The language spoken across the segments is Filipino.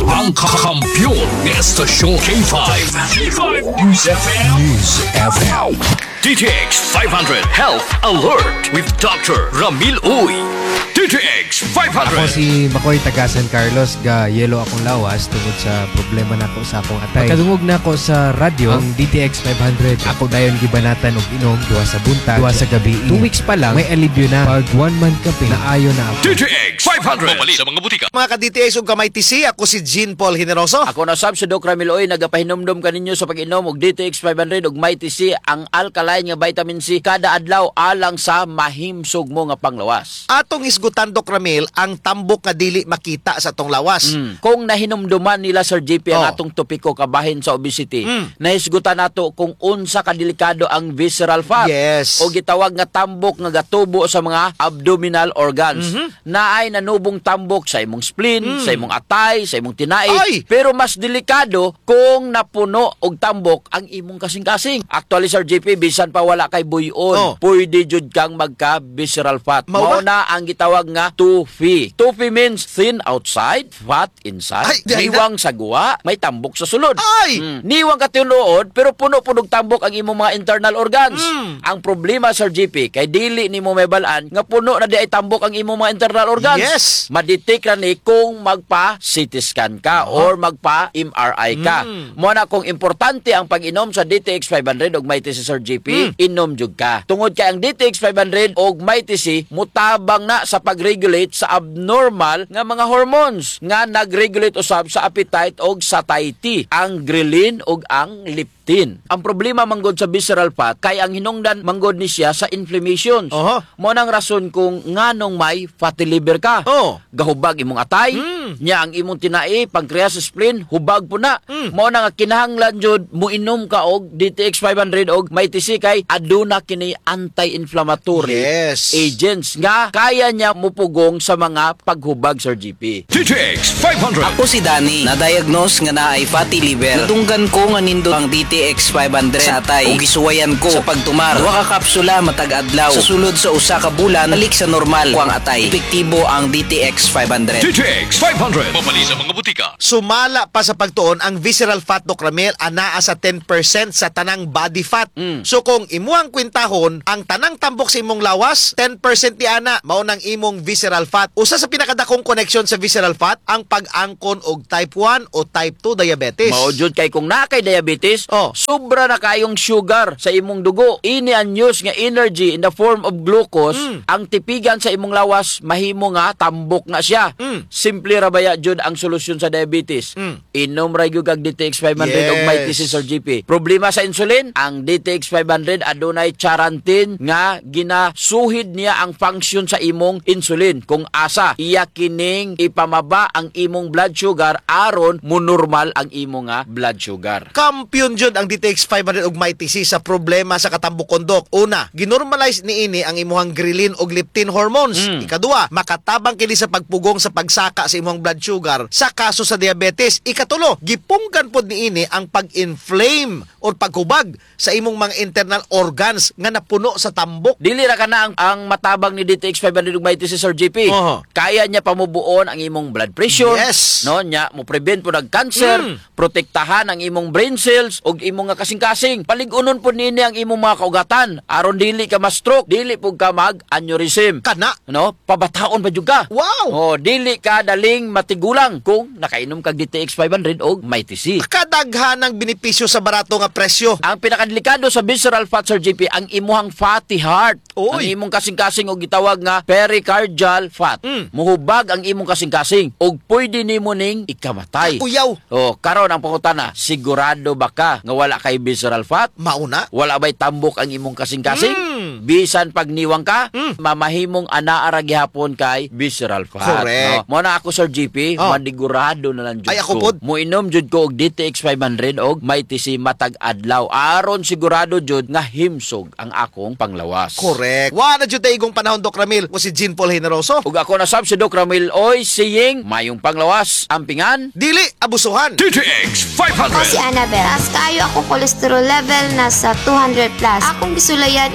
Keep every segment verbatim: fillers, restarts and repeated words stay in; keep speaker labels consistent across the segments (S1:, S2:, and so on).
S1: Ang kakampiyon ng estasyon K five. K five News F M. News F M. D T X five hundred Health Alert with Doctor Ramil Uy. D T X five hundred.
S2: Ako si Makoy taga San Carlos, ga yelo akong lawas tungod sa problema nako sa akong atay. Pagkadungog na ako sa radyo, ang D T X five hundred, ako dayon gibanatan og inom duha sa buntag, duha sa gabi. Two weeks pa lang, may alibyo na. Pag one month campaign, naayo na ako.
S1: D T X five hundred. Mabali sa mga butika.
S3: Mga ka-D T X ug kamay T C, ako si Jean Paul Generoso.
S4: Ako na sab si Doc Ramil Oy, nagapahinomdom kaninyo sa pag-inom og D T X five hundred ug may T C, ang alkaline nga vitamin C kada adlaw alang sa mahimsog mo nga panglawas.
S3: Atong isgutan, Doc Ramil, ang tambok nga dili makita sa tong lawas.
S4: Mm. Kung nahinumduman nila Sir J P ang
S3: Oh.
S4: atong topiko kabahin sa obesity,
S3: Mm.
S4: nahisgutan nato kung unsa kadelikado ang visceral fat
S3: Yes.
S4: o gitawag nga tambok nga gatubo sa mga abdominal organs.
S3: Mhm.
S4: Naay nanubong tambok sa imong spleen,
S3: Mm.
S4: sa imong atay, sa imong tinai.
S3: Ay!
S4: Pero mas delikado kung napuno og tambok ang imong kasing-kasing. Actually Sir J P, bisan pa wala kay buyon,
S3: Oh.
S4: pwede jud kang magka visceral fat.
S3: Mao ba?
S4: Mao na ang gitawag nga tofu. Tofu means thin outside, fat inside.
S3: Ay, di- ay,
S4: Niwang sa guwa, may tambok sa sulod.
S3: Ay!
S4: Mm. Niwang ka tinuod, pero puno-punog tambok ang imong mga internal organs.
S3: Mm.
S4: Ang problema Sir G P, kay dili nimo may balaan nga puno na di ay tambok ang imong mga internal organs.
S3: Yes.
S4: Madetect ra ni kung magpa-C T scan ka or magpa-M R I ka.
S3: Mm.
S4: Mo na kung importante ang pag-inom sa D T X five hundred og may T C Sir G P, inom jud ka. Tungod kay ang D T X five hundred og may T C mutabang na sa pag-regulate sa abnormal nga mga hormones nga nag-regulate usab sa appetite og satiety, ang ghrelin og ang leptin. Ang problema manggod sa visceral fat kay ang hinungdan manggod ni siya sa inflammations.
S3: Oho.
S4: Mo nang rason kung nganong may fatty liver ka.
S3: Oh.
S4: Gahubag imong atay,
S3: Mm.
S4: nya ang imong tinai, pancreas, spleen, hubag po na.
S3: Mm.
S4: Mo na nga kinahanglan jud muinom ka og D T X five hundred og may T C kay aduna kini anti-inflammatory
S3: Yes.
S4: agents nga kaya niya mupugong sa mga paghubag Sir G P.
S1: D T X five hundred.
S5: Ako si Danny, na-diagnose nga naay fatty liver. Nadunggan ko nga nindo ang D T X five hundred sa atay ug gisuwayan ko sa pagtumar. Duha ka kapsula matag adlaw. Sa sulod sa usa ka bulan, balik sa normal ko ang atay. Epektibo ang D T X five hundred.
S1: D T X five hundred. Mabali sa mga butika.
S3: Sumala pa sa pagtuon ang visceral fat, Doc Ramil, anaa sa ten percent sa tanang body fat.
S4: Mm.
S3: So kung imuang kwintahon, ang tanang tambok sa imong lawas, ten percent ni ana mao nang imong visceral fat. Usa sa pinakadakong connection sa visceral fat ang pag-angkon og type one o type two diabetes.
S4: Mao jud kay kung na kay diabetes,
S3: Oh.
S4: sobra na kayong sugar sa imong dugo. Ini ang news nga energy in the form of glucose,
S3: Mm.
S4: ang tipigan sa imong lawas mahimo nga tambok na siya.
S3: Mm.
S4: Simple ra baya jud ang solusyon sa diabetes.
S3: Mm.
S4: Inom ra gyud kag D T X five hundred og may T C
S3: Yes.
S4: Sir G P. Problema sa insulin, ang D T X five hundred adunay charantin nga ginasuhid niya ang function sa imong insulin. Kung asa iya kining ipamaba ang imong blood sugar aron mo normal ang imong nga blood sugar.
S3: Kampiyon jud ang D T X five hundred ug may T C sa problema sa katambok kondok. Una, ginormalize niini ang imuhang ghrelin ug leptin hormones.
S4: Mm.
S3: Ikaduha, makatabang kini sa pagpugong sa pagsaka sa imong blood sugar sa kaso sa diabetes. Ikatulo, gipungkan pod niini ang pag-inflame o paghubag sa imong mga internal organs nga napuno sa tambok.
S4: Dili ra kana ang, ang matabang ni D T X five hundred ug may T C Sir G P.
S3: Oho.
S4: Kaya niya pamubuon ang imong blood pressure.
S3: Yes.
S4: No, nya mo prevent po ng cancer,
S3: Mm.
S4: protektahan ang imong brain cells ug imong nga kasing-kasing. Palig-unon po nini ang imong mga kaugatan aron dili ka ma-stroke, dili pug ka mag-aneurysm.
S3: Kana.
S4: No, pabataon pa jud ka.
S3: Wow!
S4: Oh, dili ka daling matigulang kung nakainom kag D T X five hundred og may T C.
S3: Kadaghan ang benepisyo sa barato nga presyo.
S4: Ang pinakadelikado sa visceral fat Sir G P ang imuhang fatty heart.
S3: Oy.
S4: Ang imong kasing-kasing og gitawag nga pericardial fat.
S3: Mm.
S4: Muhubag ang imong kasing-kasing og pwede nimo ning ikamatay.
S3: Uyaw,
S4: Oh, karon ang pangutana, sigurado ba ka nga wala kay visceral fat?
S3: mauna.
S4: Wala ba'y tambok ang imong kasing-kasing?
S3: Mm.
S4: Bisan pag niwang ka,
S3: Mm.
S4: mamahimong anaa ra gihapon kay visceral fat.
S3: Correct.
S4: No? Mo na ako Sir G P,
S3: Oh.
S4: manigurado na lang jud
S3: Ay, ako
S4: ko.
S3: pod.
S4: Muinom jud ko og D T X five hundred og may T C matag adlaw aron sigurado jud nga himsog ang akong panglawas.
S3: Correct. Wa na jud tay igong panahon, Doc Ramil. Ko si Jean Paul Generoso.
S4: Ug ako na sab si Doc Ramil Oy saying mayong panglawas ampingan.
S3: Dili abusuhan.
S1: D T X five
S6: Ako si
S1: hundred.
S6: Annabelle. Taas kayo ako cholesterol level nasa two hundred plus. Akong gisulayan inom og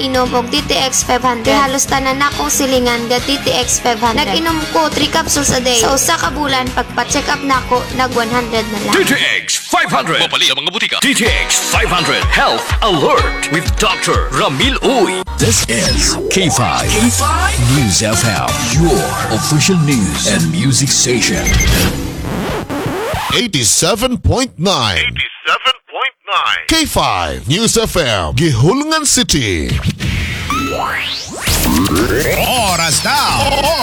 S6: D T X five hundred. Kaya halos tanan akong silingan ga D T X five hundred. Nag-inom ko three capsules a day. Sa usa ka bulan, pagpa-check up na ako, nag one hundred na lang.
S1: D T X five hundred. Mapali sa mga butika. D T X five hundred Health Alert with Doctor Ramil Uy. This is K five. K five News F M. Your official news and music station.
S7: eighty-seven point nine
S8: eighty-seven point nine
S7: K five News F M Gihulungan City. Oras na